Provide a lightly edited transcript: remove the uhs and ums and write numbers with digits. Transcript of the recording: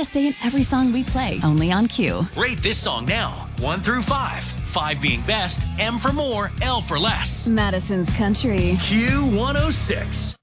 a say in every song we play, only on Q. Rate this song now, 1 through 5. 5 being best, M for more, L for less. Madison's Country. Q106.